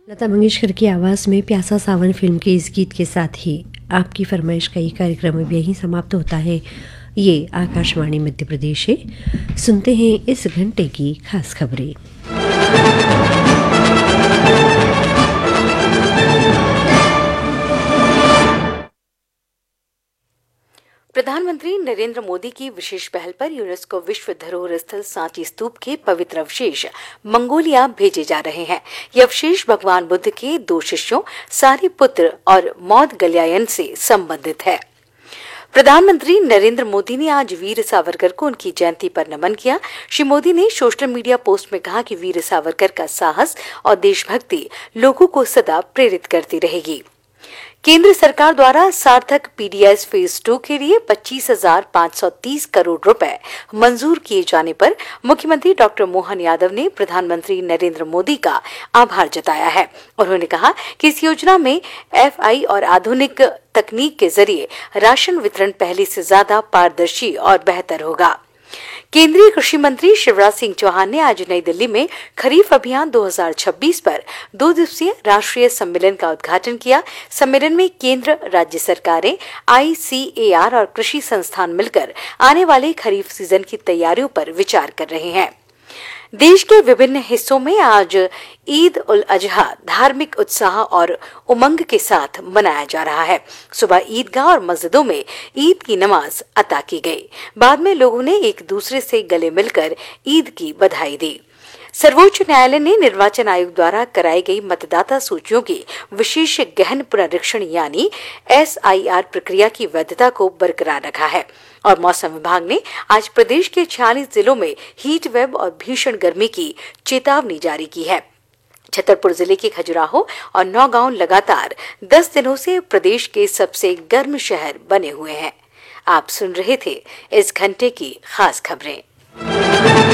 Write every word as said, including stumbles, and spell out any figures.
लता मंगेशकर की आवाज़ में प्यासा सावन फिल्म के इस गीत के साथ ही आपकी फरमाइश का ये कार्यक्रम अब यहीं समाप्त होता है। ये आकाशवाणी मध्य प्रदेश है। सुनते हैं इस घंटे की खास खबरें। प्रधानमंत्री नरेंद्र मोदी की विशेष पहल पर यूनेस्को विश्व धरोहर स्थल सांची स्तूप के पवित्र अवशेष मंगोलिया भेजे जा रहे हैं। ये अवशेष भगवान बुद्ध के दो शिष्यों सारिपुत्र और मौदगल्यायन से संबंधित है। प्रधानमंत्री नरेंद्र मोदी ने आज वीर सावरकर को उनकी जयंती पर नमन किया। श्री मोदी ने सोशल मीडिया पोस्ट में कहा कि वीर सावरकर का साहस और देशभक्ति लोगों को सदा प्रेरित करती रहेगी। केंद्र सरकार द्वारा सार्थक पीडीएस फेज टू के लिए पच्चीस हजार पाँच सौ तीस करोड़ रुपए मंजूर किए जाने पर मुख्यमंत्री डॉक्टर मोहन यादव ने प्रधानमंत्री नरेंद्र मोदी का आभार जताया है। उन्होंने कहा कि इस योजना में एफआई और आधुनिक तकनीक के जरिए राशन वितरण पहले से ज्यादा पारदर्शी और बेहतर होगा। केंद्रीय कृषि मंत्री शिवराज सिंह चौहान ने आज नई दिल्ली में खरीफ अभियान दो हज़ार छब्बीस पर दो दिवसीय राष्ट्रीय सम्मेलन का उद्घाटन किया। सम्मेलन में केंद्र, राज्य सरकारें, आईसीएआर और कृषि संस्थान मिलकर आने वाले खरीफ सीजन की तैयारियों पर विचार कर रहे हैं। देश के विभिन्न हिस्सों में आज ईद उल अजहा धार्मिक उत्साह और उमंग के साथ मनाया जा रहा है। सुबह ईदगाह और मस्जिदों में ईद की नमाज अता की गई। बाद में लोगों ने एक दूसरे से गले मिलकर ईद की बधाई दी। सर्वोच्च न्यायालय ने निर्वाचन आयोग द्वारा कराई गई मतदाता सूचियों की विशेष गहन पुनरीक्षण यानी एसआईआर प्रक्रिया की वैधता को बरकरार रखा है। और मौसम विभाग ने आज प्रदेश के छियालीस जिलों में हीट वेव और भीषण गर्मी की चेतावनी जारी की है। छतरपुर जिले के खजुराहो और नौगांव लगातार दस दिनों से प्रदेश के सबसे गर्म शहर बने हुए हैं। आप सुन रहे थे इस घंटे की खास खबरें।